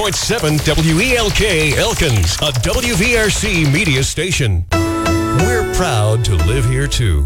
101.7 WELK Elkins, a WVRC media station. We're proud to live here, too.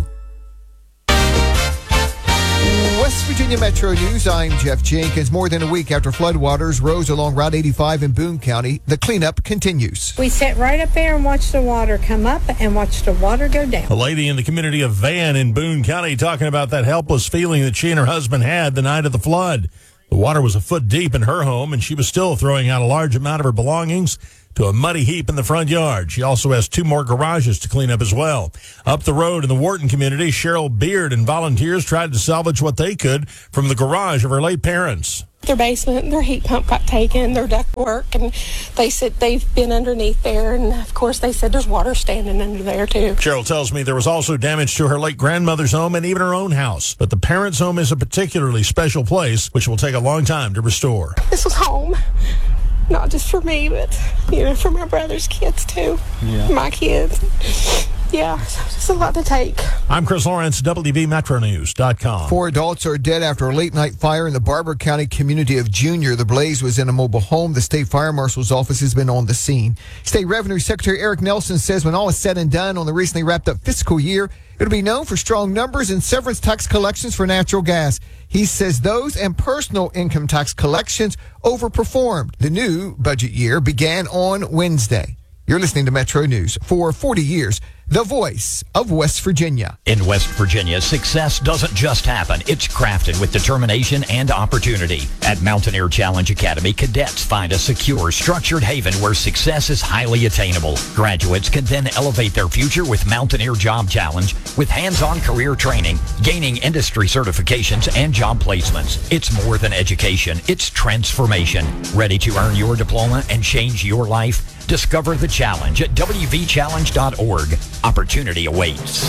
West Virginia Metro News, I'm Jeff Jenkins. More than a week after floodwaters rose along Route 85 in Boone County, the cleanup continues. We sat right up there and watched the water come up and watched the water go down. A lady in the community of Van in Boone County talking about that helpless feeling that she and her husband had the night of the flood. The water was a foot deep in her home, and she was still throwing out a large amount of her belongings to a muddy heap in the front yard. She also has 2 more garages to clean up as well. Up the road in the Wharton community, Cheryl Beard and volunteers tried to salvage what they could from the garage of her late parents. Their basement, their heat pump got taken, their duct work, and they said they've been underneath there, and of course they said there's water standing under there too. Cheryl tells me there was also damage to her late grandmother's home and even her own house, but the parents' home is a particularly special place, which will take a long time to restore. This was home, not just for me, but for my brother's kids too, my kids. Yeah, it's a lot to take. I'm Chris Lawrence, WVMetroNews.com. 4 adults are dead after a late-night fire in the Barber County community of Junior. The blaze was in a mobile home. The state fire marshal's office has been on the scene. State Revenue Secretary Eric Nelson says when all is said and done on the recently wrapped-up fiscal year, it'll be known for strong numbers in severance tax collections for natural gas. He says those and personal income tax collections overperformed. The new budget year began on Wednesday. You're listening to Metro News. For 40 years, the voice of West Virginia. In West Virginia, success doesn't just happen. It's crafted with determination and opportunity. At Mountaineer Challenge Academy, cadets find a secure, structured haven where success is highly attainable. Graduates can then elevate their future with Mountaineer Job Challenge with hands-on career training, gaining industry certifications, and job placements. It's more than education. It's transformation. Ready to earn your diploma and change your life? Discover the challenge at WVChallenge.org. Opportunity awaits.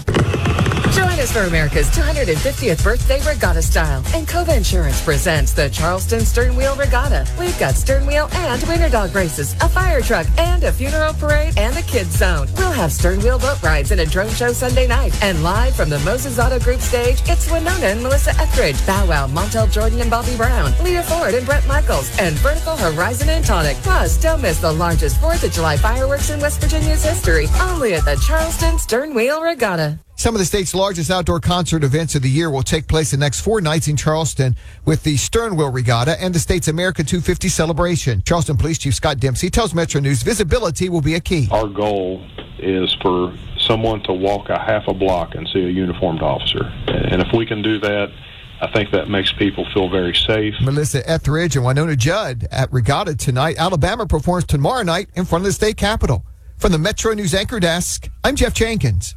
Join us for America's 250th birthday regatta style. And Cova Insurance presents the Charleston Stern Wheel Regatta. We've got stern wheel and winter dog races, a fire truck, and a funeral parade, and a kids zone. We'll have stern wheel boat rides and a drone show Sunday night. And live from the Moses Auto Group stage, it's Winona and Melissa Etheridge, Bow Wow, Montel Jordan and Bobby Brown, Leah Ford and Brett Michaels, and Vertical Horizon and Tonic. Plus, don't miss the largest 4th of July fireworks in West Virginia's history, only at the Charleston Stern Wheel Regatta. Some of the state's largest outdoor concert events of the year will take place the next 4 nights in Charleston with the Sternwheel Regatta and the state's America 250 celebration. Charleston Police Chief Scott Dempsey tells Metro News visibility will be a key. Our goal is for someone to walk a half a block and see a uniformed officer. And if we can do that, I think that makes people feel very safe. Melissa Etheridge and Winona Judd at Regatta tonight. Alabama performs tomorrow night in front of the state capitol. From the Metro News Anchor Desk, I'm Jeff Jenkins.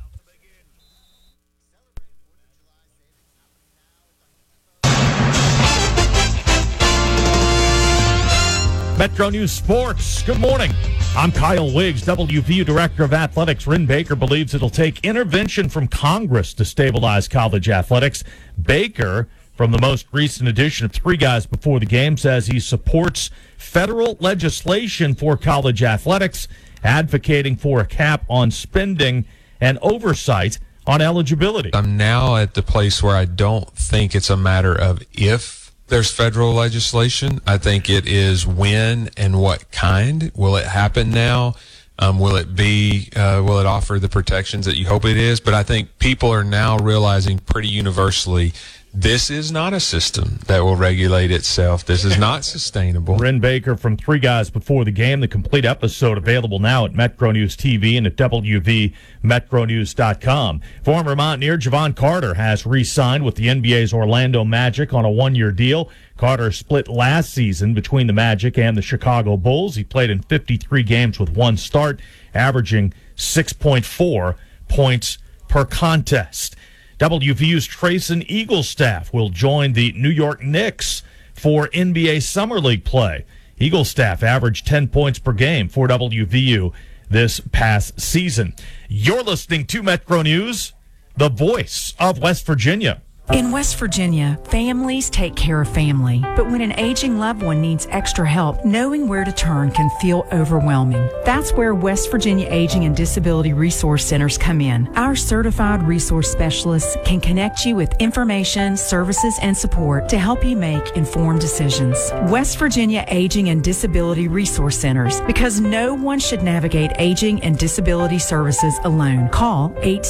Metro News Sports. Good morning. I'm Kyle Wiggs, WVU Director of Athletics. Ren Baker believes it'll take intervention from Congress to stabilize college athletics. Baker, from the most recent edition of 3 Guys Before the Game, says he supports federal legislation for college athletics, advocating for a cap on spending and oversight on eligibility. I'm now at the place where I don't think it's a matter of if there's federal legislation. I think it is when and what kind. Will it happen now? Will it offer the protections that you hope it is? But I think people are now realizing pretty universally this is not a system that will regulate itself. This is not sustainable. Ren Baker from 3 Guys Before the Game. The complete episode available now at Metro News TV and at WVMetroNews.com. Former Mountaineer Javon Carter has re-signed with the NBA's Orlando Magic on a 1-year deal. Carter split last season between the Magic and the Chicago Bulls. He played in 53 games with 1 start, averaging 6.4 points per contest. WVU's Trayson Eaglestaff will join the New York Knicks for NBA Summer League play. Eaglestaff averaged 10 points per game for WVU this past season. You're listening to Metro News, the voice of West Virginia. In West Virginia, families take care of family. But when an aging loved one needs extra help, knowing where to turn can feel overwhelming. That's where West Virginia Aging and Disability Resource Centers come in. Our certified resource specialists can connect you with information, services, and support to help you make informed decisions. West Virginia Aging and Disability Resource Centers, because no one should navigate aging and disability services alone. Call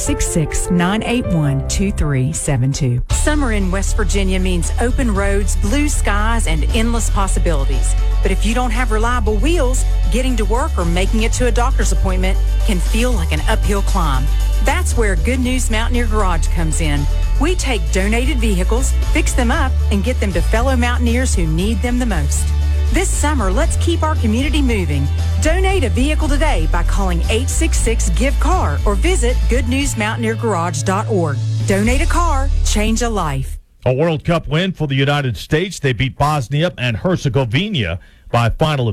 866-981-2372. Summer in West Virginia means open roads, blue skies, and endless possibilities. But if you don't have reliable wheels, getting to work or making it to a doctor's appointment can feel like an uphill climb. That's where Good News Mountaineer Garage comes in. We take donated vehicles, fix them up, and get them to fellow mountaineers who need them the most. This summer, let's keep our community moving. Donate a vehicle today by calling 866-GIVE-CAR or visit goodnewsmountaineergarage.org. Donate a car, change a life. A World Cup win for the United States. They beat Bosnia and Herzegovina by final